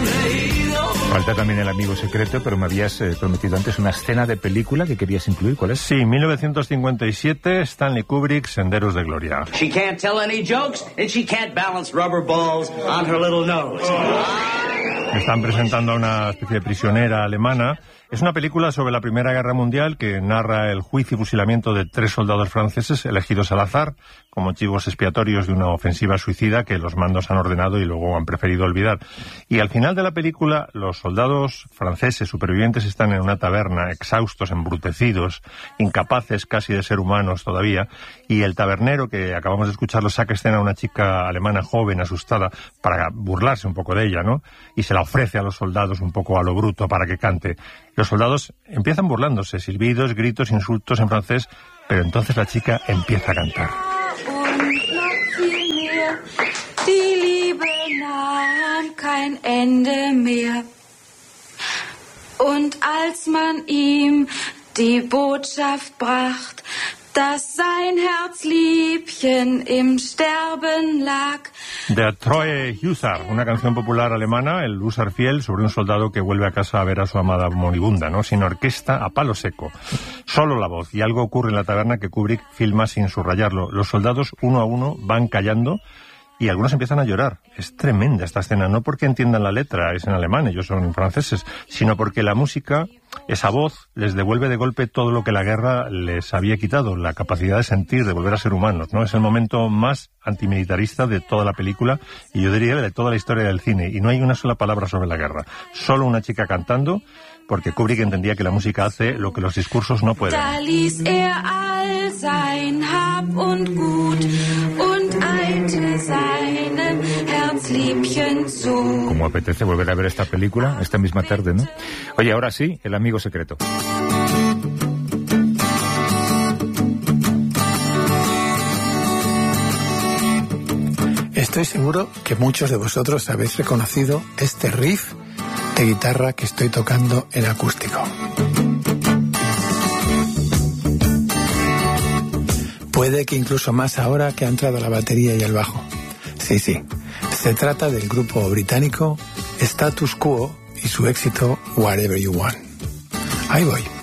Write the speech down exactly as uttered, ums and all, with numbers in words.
Falta también el amigo secreto, pero me habías eh, prometido antes una escena de película que querías incluir. ¿Cuál es? Sí, mil novecientos cincuenta y siete, Stanley Kubrick, Senderos de Gloria. She can't tell any jokes and she can't balance rubber balls on her little nose. Están presentando a una especie de prisionera alemana. Es una película sobre la Primera Guerra Mundial que narra el juicio y fusilamiento de tres soldados franceses elegidos al azar como chivos expiatorios de una ofensiva suicida que los mandos han ordenado y luego han preferido olvidar. Y al final de la película, los soldados franceses supervivientes están en una taberna, exhaustos, embrutecidos, incapaces casi de ser humanos todavía, y el tabernero, que acabamos de escucharlo, saca escena a una chica alemana joven, asustada, para burlarse un poco de ella, ¿no? Y se la ofrece a los soldados un poco a lo bruto para que cante. Los soldados empiezan burlándose, silbidos, gritos, insultos en francés, pero entonces la chica empieza a cantar. Die Liebe nahm kein Ende mehr. Und als man ihm die Botschaft bracht, dass sein Herzliebchen im Sterben lag. Der Treue Hussar, una canción popular alemana, el húsar fiel, sobre un soldado que vuelve a casa a ver a su amada moribunda, ¿no? Sin orquesta, a palo seco. Solo la voz, y algo ocurre en la taberna que Kubrick filma sin subrayarlo. Los soldados, uno a uno, van callando y algunos empiezan a llorar. Es tremenda esta escena, no porque entiendan la letra, es en alemán, ellos son franceses, sino porque la música, esa voz, les devuelve de golpe todo lo que la guerra les había quitado, la capacidad de sentir, de volver a ser humanos, ¿no? Es el momento más antimilitarista de toda la película, y yo diría de toda la historia del cine, y no hay una sola palabra sobre la guerra, solo una chica cantando, porque Kubrick entendía que la música hace lo que los discursos no pueden. Da ließ er all sein Hab und Gut und eilte seinem Herzliebchen zu. Como apetece volver a ver esta película esta misma tarde, ¿no? Oye, ahora sí, el amigo secreto. Estoy seguro que muchos de vosotros habéis reconocido este riff de guitarra que estoy tocando en acústico. Puede que incluso más ahora que ha entrado la batería y el bajo. Sí, sí, se trata del grupo británico Status Quo y su éxito Whatever You Want. Ahí voy.